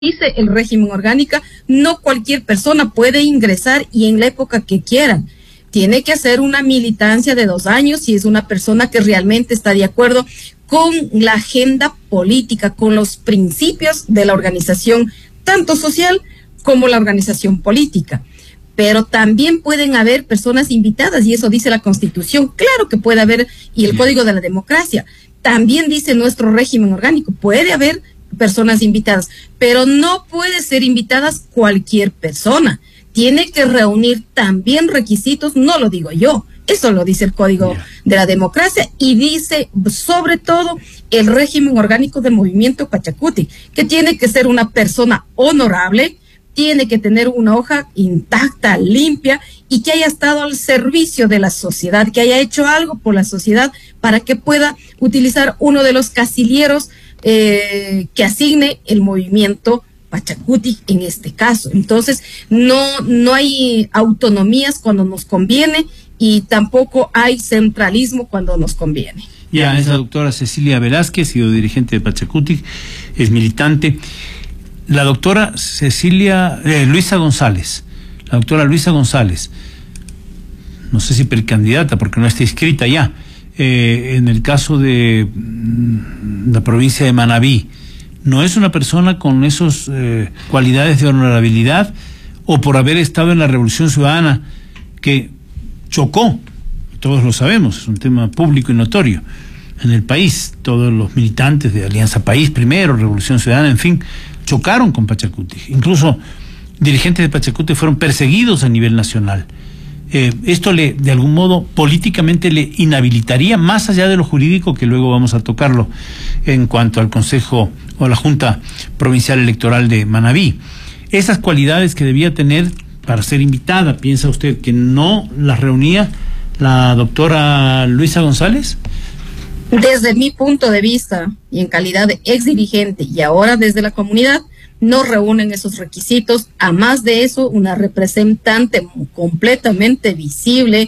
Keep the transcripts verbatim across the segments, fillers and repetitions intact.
dice el régimen orgánico, no cualquier persona puede ingresar y en la época que quieran. Tiene que hacer una militancia de dos años si es una persona que realmente está de acuerdo con la agenda política, con los principios de la organización, tanto social como la organización política. Pero también pueden haber personas invitadas, y eso dice la Constitución. Claro que puede haber, y el Código de la Democracia. También dice nuestro régimen orgánico, puede haber personas invitadas, pero no puede ser invitadas cualquier persona. Tiene que reunir también requisitos, no lo digo yo, eso lo dice el Código yeah. de la Democracia, y dice sobre todo el régimen orgánico del movimiento Pachacuti, que tiene que ser una persona honorable, tiene que tener una hoja intacta, limpia, y que haya estado al servicio de la sociedad, que haya hecho algo por la sociedad para que pueda utilizar uno de los casilleros eh, que asigne el movimiento Pachacuti en este caso. Entonces, no, no hay autonomías cuando nos conviene y tampoco hay centralismo cuando nos conviene. Ya, es la doctora Cecilia Velázquez, sido dirigente de Pachacuti, es militante. La doctora Cecilia, eh, Luisa González, la doctora Luisa González, no sé si precandidata porque no está inscrita ya, eh, en el caso de mm, la provincia de Manabí, ¿no es una persona con esas eh, cualidades de honorabilidad, o por haber estado en la Revolución Ciudadana que chocó, todos lo sabemos, es un tema público y notorio en el país, todos los militantes de Alianza País primero, Revolución Ciudadana, en fin, chocaron con Pachacuti, incluso dirigentes de Pachacuti fueron perseguidos a nivel nacional. Eh, esto le, de algún modo, políticamente le inhabilitaría, más allá de lo jurídico, que luego vamos a tocarlo en cuanto al Consejo o la Junta Provincial Electoral de Manabí. Esas cualidades que debía tener para ser invitada, ¿piensa usted que no las reunía la doctora Luisa González? Desde mi punto de vista, y en calidad de ex dirigente y ahora desde la comunidad, no reúnen esos requisitos. A más de eso, una representante completamente visible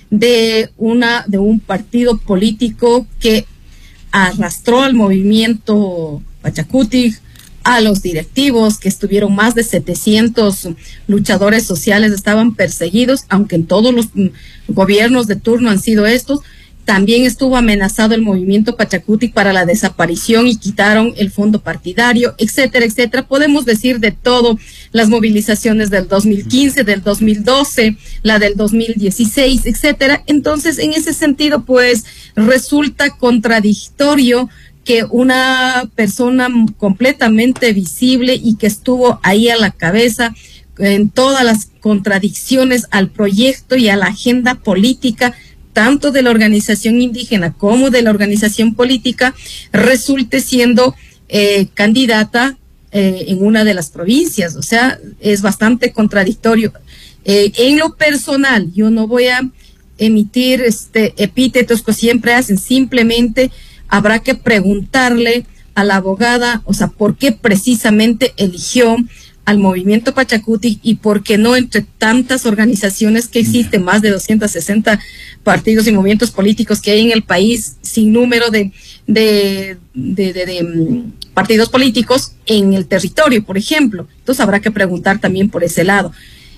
de una de un partido político que arrastró al movimiento Pachacuti, a los directivos, que estuvieron más de setecientos luchadores sociales, estaban perseguidos, aunque en todos los gobiernos de turno han sido estos. También estuvo amenazado el movimiento Pachacuti para la desaparición y quitaron el fondo partidario, etcétera, etcétera. Podemos decir de todo, las movilizaciones del dos mil quince, del dos mil doce, la del dos mil dieciséis, etcétera. Entonces, en ese sentido, pues, resulta contradictorio que una persona completamente visible y que estuvo ahí a la cabeza en todas las contradicciones al proyecto y a la agenda política, tanto de la organización indígena como de la organización política, resulte siendo eh, candidata eh, en una de las provincias. O sea, es bastante contradictorio. Eh, en lo personal, yo no voy a emitir este epítetos que siempre hacen, simplemente habrá que preguntarle a la abogada, o sea, por qué precisamente eligió al movimiento Pachacuti y por qué no entre tantas organizaciones que existen, más de doscientos sesenta partidos y movimientos políticos que hay en el país, sin número de, de, de, de, de um, partidos políticos en el territorio, por ejemplo. Entonces habrá que preguntar también por ese lado.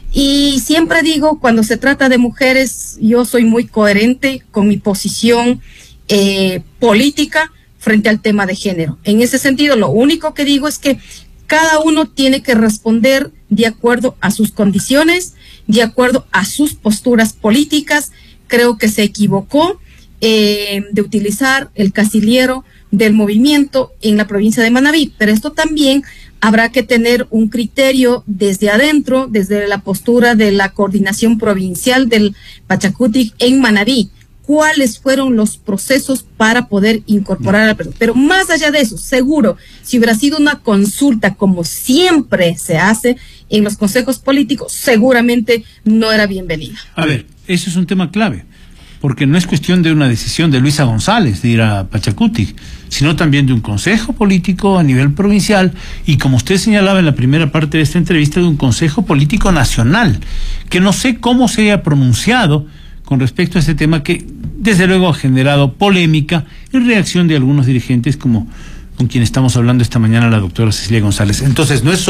Y siempre digo, cuando se trata de mujeres, yo soy muy coherente con mi posición eh, política frente al tema de género. En ese sentido, lo único que digo es que cada uno tiene que responder de acuerdo a sus condiciones, de acuerdo a sus posturas políticas. Creo que se equivocó eh, de utilizar el casillero del movimiento en la provincia de Manabí, pero esto también habrá que tener un criterio desde adentro, desde la postura de la coordinación provincial del Pachacuti en Manabí. ¿Cuáles fueron los procesos para poder incorporar a la persona? Pero más allá de eso, seguro, si hubiera sido una consulta como siempre se hace en los consejos políticos, seguramente no era bienvenida. A ver, eso es un tema clave, porque no es cuestión de una decisión de Luisa González de ir a Pachacuti, sino también de un consejo político a nivel provincial y, como usted señalaba en la primera parte de esta entrevista, de un consejo político nacional, que no sé cómo se haya pronunciado con respecto a este tema que desde luego ha generado polémica y reacción de algunos dirigentes como con quien estamos hablando esta mañana, la doctora Cecilia González. Entonces, no es